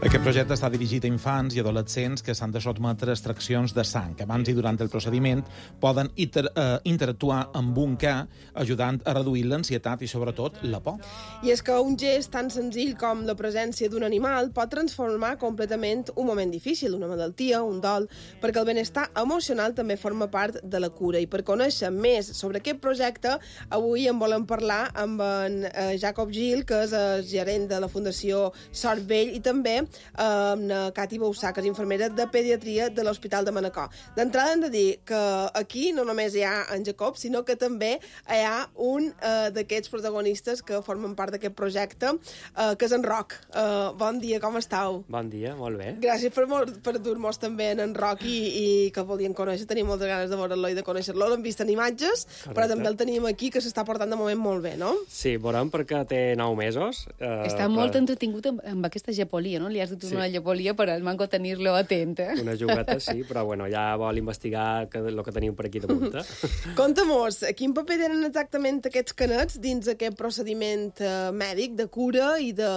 Aquest projecte està dirigit a infants i adolescents que s'han de sotmetre a extraccions de sang, que abans i durant el procediment poden interactuar amb un ca, ajudant a reduir l'ansietat i, sobretot, la por. I és que un gest tan senzill com la presència d'un animal pot transformar completament un moment difícil, una malaltia, un dol, perquè el benestar emocional també forma part de la cura. I per conèixer més sobre aquest projecte, avui en volem parlar amb en Jacob Gil, que és el gerent de la Fundació Sort Vell, i també amb Cati Boussà, que és infermera de pediatria de l'Hospital de Manacor. D'entrada hem de dir que aquí no només hi ha en Jacob, sinó que també hi ha un d'aquests protagonistes que formen part d'aquest projecte, que és en Roc. Bon dia, com estàu? Bon dia, molt bé. Gràcies per dur-nos també en Roc i que volíem conèixer. Tenim moltes ganes de veure-lo i de conèixer-lo. L'hem vist en imatges, correcte, però també el tenim aquí, que s'està portant de moment molt bé, no? Sí, veurem perquè té 9 mesos. Està molt entretingut amb aquesta gepolia, no? Li has dit una llepolia per al manco tenir-lo atent, eh? Una jugueta, sí, però bueno, ja vol investigar el que tenim per aquí damunt. Conta-mos, quin paper tenen exactament aquests canets dins aquest procediment mèdic de cura i de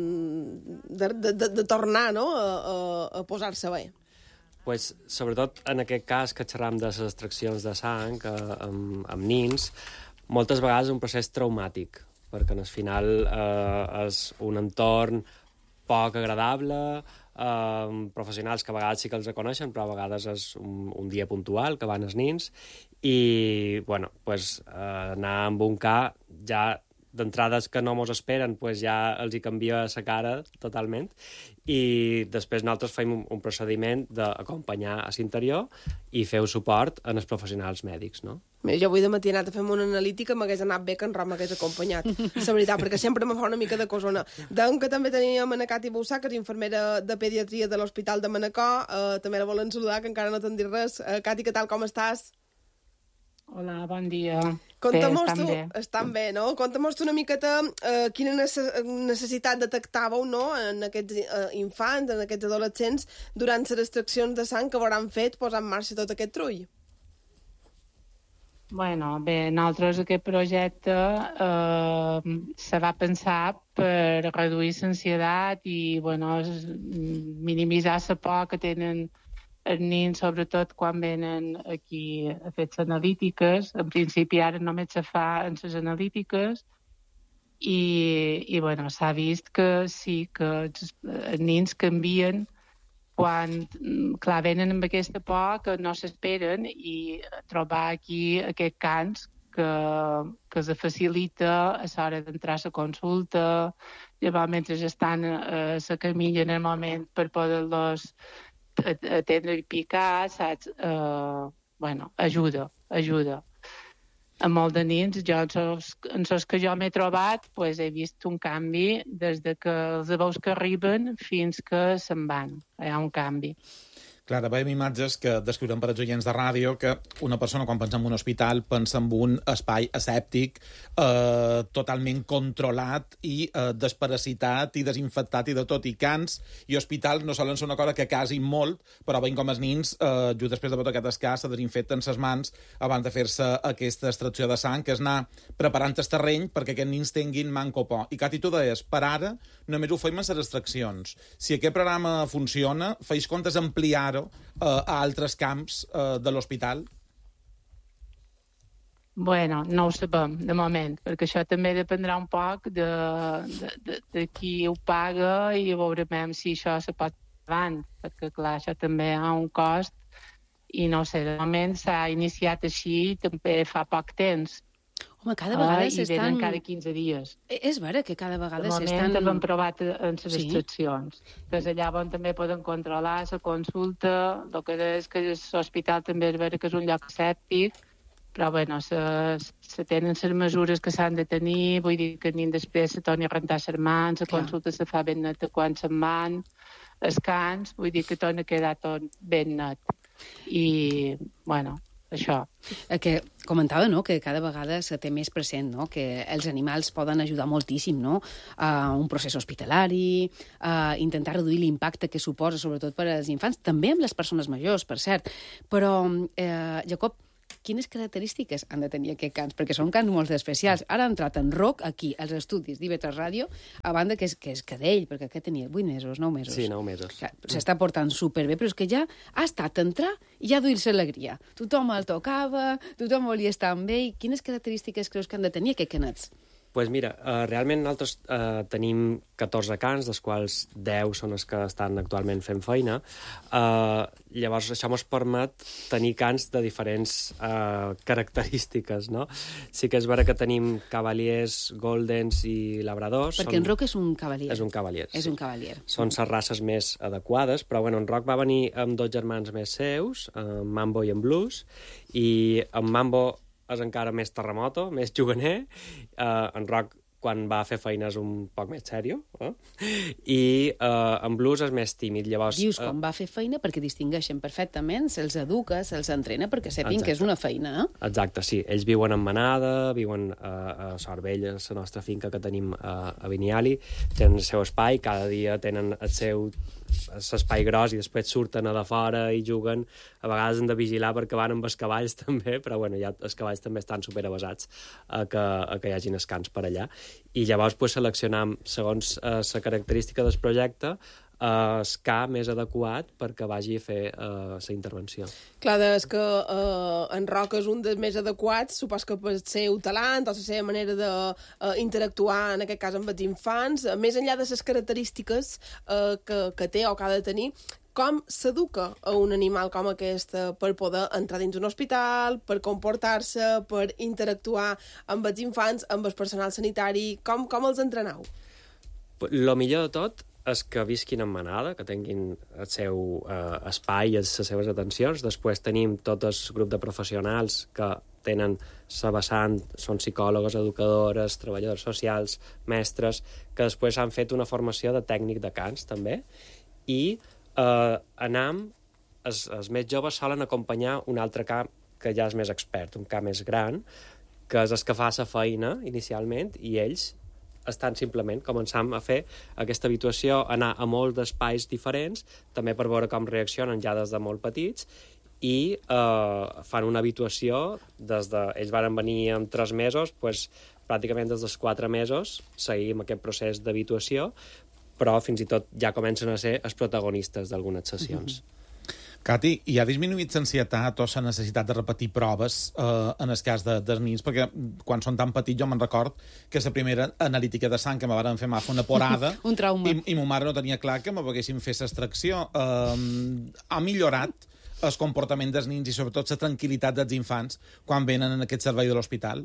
tornar, no?, a posar-se bé? Pues, sobretot en aquest cas que xerram de les extraccions de sang amb nins, moltes vegades és un procés traumàtic, perquè al final és un entorn poc agradable, professionals que a vegades sí que els reconeixen, però a vegades és un dia puntual que van els nins, i bueno, pues, anar amb un ca ja d'entrades que no mos esperen, pues ja els hi canvia la cara totalment, i després nosaltres fem un procediment d'acompanyar a l'interior i feu suport als professionals mèdics, no? Jo avui de matí he anat a fer una analítica, m'hagués anat bé que en Rom m'hagués acompanyat, la veritat, perquè sempre me fa una mica de cosona. D'on que també teníem a Cati Boussà, que és infermera de pediatria de l'Hospital de Manacor, també la volen saludar, que encara no t'han dit res. Cati, què tal, com estàs? Hola, bon dia. Estan bé, no? Conta-mos tu una miqueta quina necessitat detectàveu, no?, en aquests infants, en aquests adolescents, durant les extraccions de sang que hauran fet posar en marxa tot aquest trull. Bueno, bé, nosaltres aquest projecte se va pensar per reduir l'ansietat i, bueno, minimitzar la por que tenen els nins, sobretot quan venen aquí a fer les analítiques. En principi ara només se fa en les analítiques i bueno, s'ha vist que sí, que els nins canvien quan, clar, venen amb aquesta por que no s'esperen, i trobar aquí aquest cans que se facilita a l'hora d'entrar a la consulta, llavors mentre estan a la camilla normalment per poder-los atendre i picar, saps? Bueno, ajuda. A molt de nins, en els que jo m'he trobat, pues, he vist un canvi des de que els veus que arriben fins que se'n van. Hi ha un canvi. Clar, veiem imatges que descriurem per als oients de ràdio, que una persona, quan pensa en un hospital, pensa en un espai asèptic, totalment controlat i desparasitat i desinfectat i de tot. I cans i hospitals no solen ser una cosa que casin molt, però veiem com els nins, just després de tot aquest escàs, se desinfecten les mans abans de fer-se aquesta extracció de sang, que és anar preparant el terreny perquè aquests nins tinguin manco por. I Cati, tu deies, per ara només ho fem en les extraccions. Si aquest programa funciona, feis comptes ampliar a altres camps de l'hospital? Bueno, no ho sabem, de moment, perquè això també dependrà un poc de qui ho paga i veurem si això se pot fer avant, perquè, clar, això també ha un cost i no sé, de moment s'ha iniciat així també fa poc temps. Home, cada vegada i venen cada 15 dies. És vera que cada vegada s'estan... De moment hem provat en les extraccions, que allà on també poden controlar la consulta, el que és que l'hospital també és vera que és un lloc escèptic, però bueno, se tenen les mesures que s'han de tenir, vull dir que ningú després se torni a rentar les mans, la consulta se fa ben neta quan se'n van, els cans, vull dir que torna a quedar tot ben net. I, bueno, això. Que comentava, no?, que cada vegada se té més present, no?, que els animals poden ajudar moltíssim, no?, a un procés hospitalari, a intentar reduir l'impacte que suposa, sobretot per als infants, també amb les persones majors, per cert. Però, Jacob, quines característiques han de tenir aquests cants, perquè són cants molt especials. Ara ha entrat en rock aquí, als estudis d'IV3 Ràdio, a banda que és cadell, perquè aquest tenia 8 mesos, 9 mesos. Sí, 9 mesos. S'està portant superbé, però és que ja ha estat entrar i ja duir-se alegria. Tothom el tocava, tothom volia estar amb ell. Quines característiques creus que han de tenir aquests canets? Pues mira, realment nosaltres tenim 14 cants, dels quals 10 són els que estan actualment fent feina. Llavors, això ens permet tenir cants de diferents característiques, no? Sí que és vera que tenim cavaliers, goldens i labradors. Perquè en Roc és un cavalier. És un cavalier, És un cavalier. Són les races més adequades, però bueno, en Roc va venir amb 2 germans més seus, en Mambo i en Blues, i en Mambo és encara més terremoto, més juganer. En Roc, quan va fer feina, és un poc més sèrio. I en Blues és més tímid. Llavors, dius com va fer feina perquè distingeixen perfectament, se'ls educa, se'ls entrena, perquè sapin que és una feina. Exacte, sí. Ells viuen en manada, viuen a Sorbell, a la nostra finca que tenim a Viniali, tenen el seu espai, cada dia tenen el seu l'espai gros i després surten a de fora i juguen. A vegades han de vigilar perquè van amb els cavalls també, però bueno, ja els cavalls també estan superavasats a que hi hagin escans per allà. I llavors seleccionam, segons la característica del projecte, el ca més adequat perquè vagi a fer la intervenció. Clar, és que en Roc és un dels més adequats, supos que per el seu talent o la seva manera d'interactuar, en aquest cas amb els infants, més enllà de les característiques que té o que ha de tenir, com s'educa a un animal com aquest per poder entrar dins un hospital, per comportar-se, per interactuar amb els infants, amb el personal sanitari, com els entreneu? Lo millor de tot és que visquin en manada, que tinguin el seu espai i les seves atencions. Després tenim tot el grup de professionals que tenen la vessant, són psicòlogues, educadores, treballadors socials, mestres, que després han fet una formació de tècnic de cants, també, i els més joves solen acompanyar un altre ca que ja és més expert, un ca més gran, que és el que fa la feina inicialment, i ells estan simplement començant a fer aquesta habituació, anar a molts d'espais diferents, també per veure com reaccionen ja des de molt petits, i fan una habituació ells van venir en 3 mesos, doncs, pràcticament des dels 4 mesos seguim aquest procés d'habituació, però fins i tot ja comencen a ser els protagonistes d'algunes sessions. Cati, hi ha disminuït l'ansietat o la necessitat de repetir proves en el cas dels nins? Perquè quan són tan petits jo me'n record que la primera analítica de sang que me van fer fa una porada un trauma. I ma mare no tenia clar que me poguessin fer l'extracció. Ha millorat el comportament dels nins i sobretot la tranquil·litat dels infants quan venen en aquest servei de l'hospital?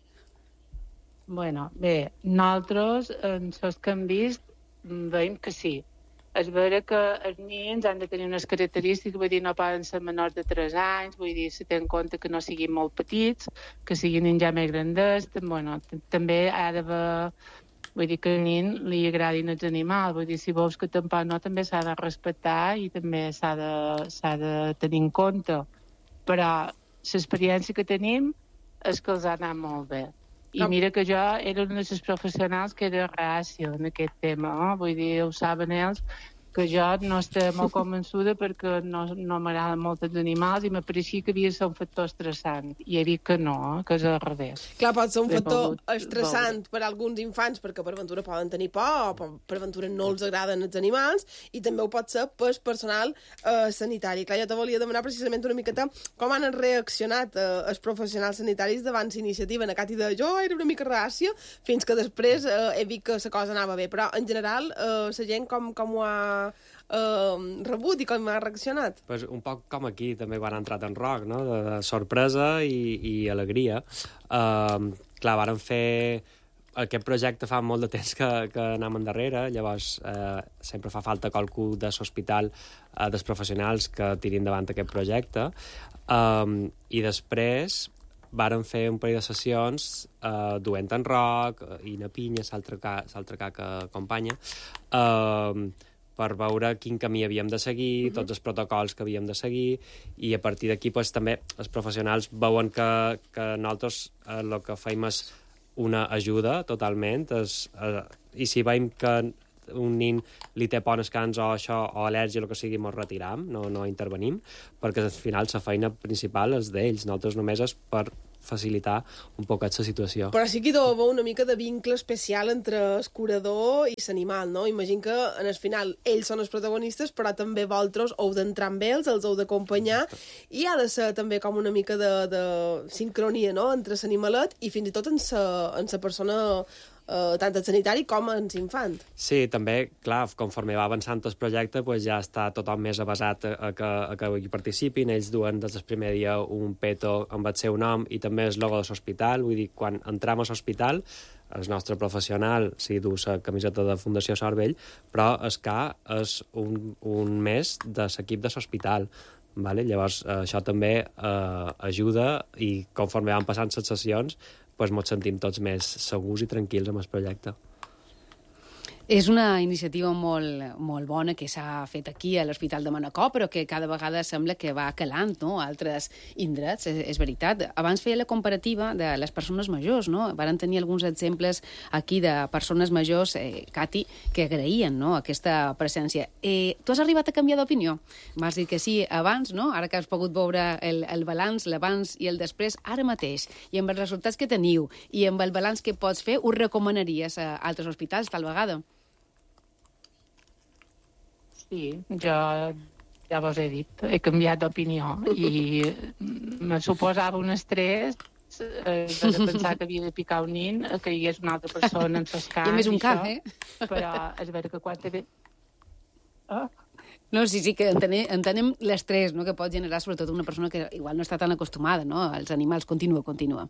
Bueno, bé, nosaltres, en els que hem vist, veiem que sí. És vera que els nens han de tenir unes característiques, vull dir, no poden ser menors de 3 anys, vull dir, si tenen en compte que no siguin molt petits, que siguin ja més grandets, bueno, també ha d'haver, vull dir, que al nen li agradin els animals, vull dir, si vols que tampoc no, també s'ha de respectar i també s'ha de tenir en compte. Però l'experiència que tenim és que els ha anat molt bé. I mira que jo era una de les professionals que era reàcia en aquest tema, vull dir, ho saben ells, que jo no estava molt convençuda perquè no m'agraden molt els animals i m'apareixia que havia de ser un factor estressant. I he dit que no, que és al revés. Clar, pot ser un factor estressant per a alguns infants perquè per ventura poden tenir por o per ventura no els agraden els animals, i també ho pot ser per personal sanitari. Clar, jo te volia demanar precisament una miqueta com han reaccionat els professionals sanitaris davant la iniciativa. En Cati de jo era una mica reàcia, fins que després he vist que la cosa anava bé. Però, en general, la gent com ho ha rebut i com ha reaccionat? Pues un poc com aquí també quan ha entrat en Roc, no? De sorpresa i alegria. Clar, vàrem fer aquest projecte fa molt de temps que anem endarrere, llavors sempre fa falta qualcú de l'hospital, dels professionals que tirin davant aquest projecte, i després vàrem fer un parell de sessions duent en Roc i na Pinya, l'altre ca que acompanya, per veure quin camí havíem de seguir, tots els protocols que havíem de seguir, i a partir d'aquí pues, també els professionals veuen que nosaltres el que feim és una ajuda totalment, i si veiem que un nin li té por escans o això, o al·lèrgia o el que sigui, mos retiram, no intervenim, perquè al final la feina principal és d'ells, nosaltres només és per facilitar un poquet la situació. Però sí que hi deu haver una mica de vincle especial entre el curador i l'animal, no? Imagino que, en el final, ells són els protagonistes, però també vosaltres heu d'entrar amb ells, els heu d'acompanyar, i ha de ser també com una mica de sincronia, no?, entre l'animalet i fins i tot en la persona tant el sanitari com els infants. Sí, també, clar, conforme va avançant el projecte, pues ja està tothom més avasat a que hi participin. Ells duen des del primer dia un peto amb el seu nom i també el logo de l'hospital. Vull dir, quan entrem a l'hospital, el nostre professional sí du la camiseta de Fundació Cervell, però el K és un més de l'equip de l'hospital. Vale? Llavors, això també ajuda i conforme van passant les sessions pues ens sentim tots més segurs i tranquils amb el projecte. És una iniciativa molt bona que s'ha fet aquí a l'Hospital de Manacor, però que cada vegada sembla que va calant, no?, a altres indrets, és veritat. Abans feia la comparativa de les persones majors, no? Varen tenir alguns exemples aquí de persones majors, Cati, que agraïen, no?, aquesta presència. Tu has arribat a canviar d'opinió? M'has dit que sí abans, no?, ara que has pogut veure el balanç, l'abans i el després, ara mateix, i amb els resultats que teniu, i amb el balanç que pots fer, ho recomanaries a altres hospitals, tal vegada? Sí, jo ja vos he dit, he canviat d'opinió i me suposava un estrès de pensar que havia de picar un nin, que hi hagués una altra persona en ses camps. I a més un cap, Però és veritat que quan t'he... No, sí, que entenem l'estrès, no?, que pot generar sobretot una persona que igual no està tan acostumada, no?, als animals. Continua.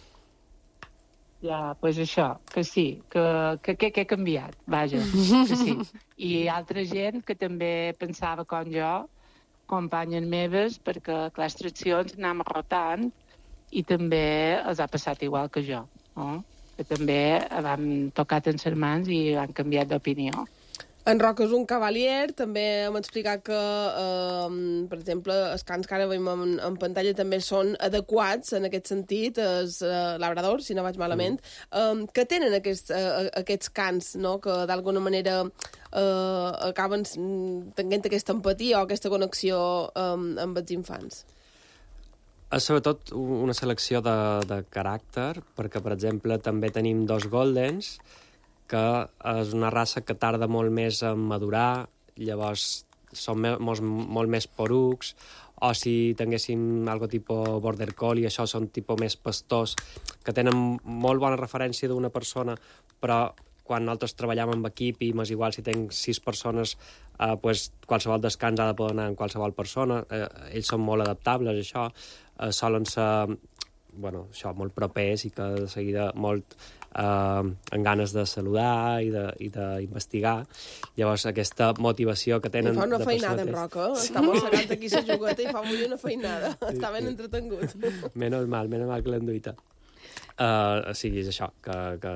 Ja, doncs això, que sí, que he canviat, vaja, que sí. I altra gent que també pensava com jo, companyes meves, perquè les traccions anem rotant i també els ha passat igual que jo, no? Que també vam tocat en les mans i han canviat d'opinió. En Roca és un cavalier, també hem explicat que, per exemple, els cans que ara veiem en pantalla també són adequats en aquest sentit, els labradors, si no vaig malament, que tenen aquests cans, no?, que d'alguna manera acaben tenint aquesta empatia o aquesta connexió amb els infants. És sobretot una selecció de caràcter, perquè, per exemple, també tenim 2 goldens, que és una raça que tarda molt més en madurar, llavors són molt més porucs, o si tinguéssim algo tipus border collie, això són tipus més pastors, que tenen molt bona referència d'una persona, però quan nosaltres treballem amb equip i m'és igual si tinc 6 persones, pues, qualsevol descans ha de poder anar amb qualsevol persona, ells són molt adaptables, això, solen ser això, molt propers i que de seguida molt amb ganes de saludar i d'investigar. Llavors, aquesta motivació que tenen... I fa una feinada, en Roca. Està mossegant aquí la jugueta i fa una feinada. Està ben entretengut. Menys mal que l'hem duita. Sí, és això, que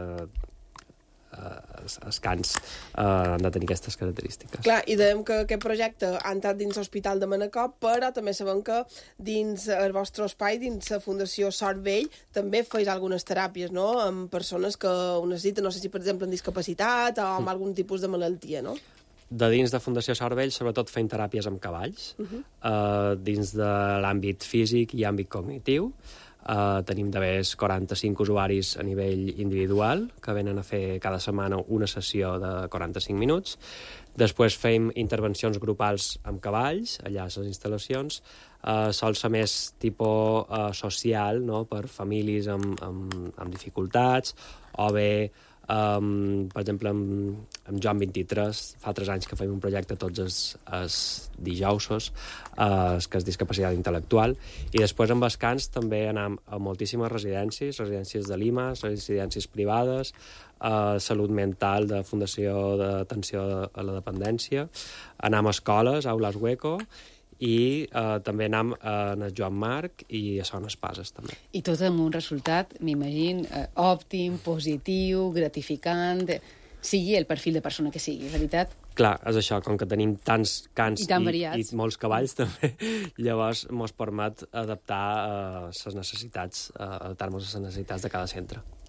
els cans han de tenir aquestes característiques. Clar, i dèiem que aquest projecte ha entrat dins l'Hospital de Manacor, però també sabem que dins el vostre espai, dins la Fundació Sort Vell, també feis algunes teràpies, no?, amb persones que ho necessiten, no sé si, per exemple, amb discapacitat o amb algun tipus de malaltia, no? De dins de Fundació Sort Vell, sobretot fent teràpies amb cavalls, dins de l'àmbit físic i àmbit cognitiu. Tenim d'haver 45 usuaris a nivell individual que venen a fer cada setmana una sessió de 45 minuts. Després fem intervencions grupals amb cavalls, allà a les instal·lacions. Sol ser més tipus social, no?, per famílies amb dificultats, o bé, per exemple, amb Joan 23, fa 3 anys que fem un projecte tots els dijousos, que és discapacitat intel·lectual, i després amb els cans també anem a moltíssimes residències de Lima, residències privades, salut mental de Fundació d'Atenció a la Dependència, anem a escoles, aules Hueco, i també anem a Joan Marc i a Son Espases, també. I tot amb un resultat, m'imagino, òptim, positiu, gratificant, sigui el perfil de persona que sigui, és veritat? Clar, és això, com que tenim tants cans i molts cavalls, també, llavors ens permet adaptar les necessitats, adaptar-nos a les necessitats de cada centre.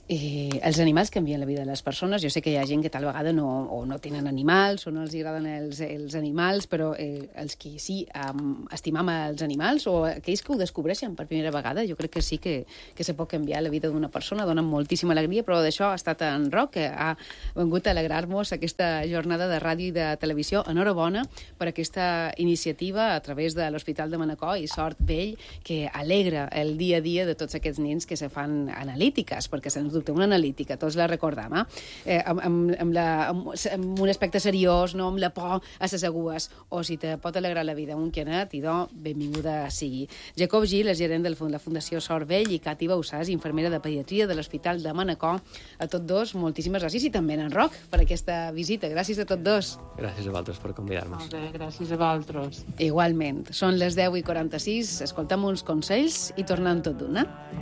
Els animals canvien la vida de les persones. Jo sé que hi ha gent que tal vegada no tenen animals o no els agraden els animals, però els que sí estimam els animals o aquells que ho descobreixen per primera vegada, jo crec que sí que se pot canviar la vida d'una persona, dona moltíssima alegria, però d'això ha estat en Roc, que ha vingut a alegrar-nos aquesta jornada de ràdio i de televisió. Enhorabona per aquesta iniciativa a través de l'Hospital de Manacor i Sort Vell, que alegra el dia a dia de tots aquests nens que se fan analítiques, perquè sens dubte una analítica, tots la recordam, amb un aspecte seriós, no amb la por a les agues, o si te pot alegrar la vida un quianet, i benvinguda sigui. Jacob Gil és gerent de la Fundació Sort Vell, i Cati Bausàs, infermera de pediatria de l'Hospital de Manacor. A tots dos, moltíssimes gràcies, i també en Roc per aquesta visita. Gràcies a tots dos. Gràcies a vosaltres per convidar-nos. Molt bé, gràcies a vosaltres. Igualment. Són les 10:46, escoltem uns consells i tornem tot d'una.